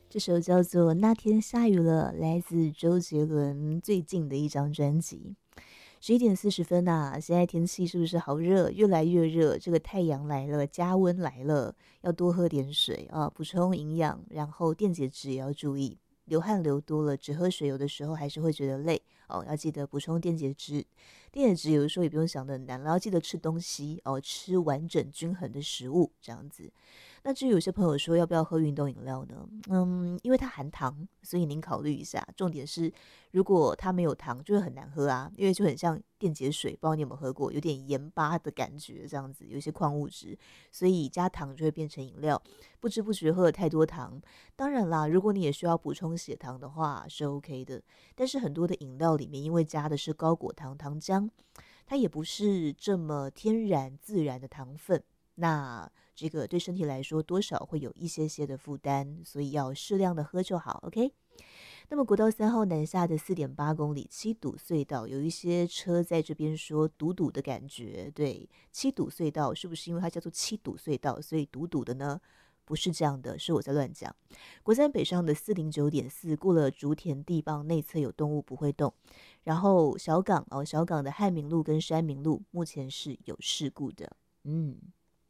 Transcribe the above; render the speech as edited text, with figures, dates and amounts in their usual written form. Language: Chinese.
这首叫做《那天下雨了》，来自周杰伦最近的一张专辑。11点40分呐，现在天气是不是好热？越来越热，这个太阳来了，加温来了，要多喝点水啊，补充营养，然后电解质也要注意。流汗流多了，只喝水有的时候还是会觉得累哦，要记得补充电解质。电解质有的时候也不用想的很难了，要记得吃东西哦，吃完整均衡的食物这样子。那至于有些朋友说要不要喝运动饮料呢？因为它含糖，所以您考虑一下。重点是，如果它没有糖，就会很难喝啊，因为就很像电解水，不知道你有没有喝过，有点盐巴的感觉，这样子有一些矿物质，所以加糖就会变成饮料。不知不觉喝了太多糖，当然啦，如果你也需要补充血糖的话是 OK 的。但是很多的饮料里面，因为加的是高果糖糖浆，它也不是这么天然自然的糖分。那这个对身体来说多少会有一些些的负担，所以要适量的喝就好。OK。那么国道3号南下的4.8公里七堵隧道，有一些车在这边说堵堵的感觉。对，七堵隧道是不是因为它叫做七堵隧道，所以堵堵的呢？不是这样的，是我在乱讲。国三北上的409.4过了竹田地磅内侧有动物不会动，然后小港的汉民路跟山民路目前是有事故的。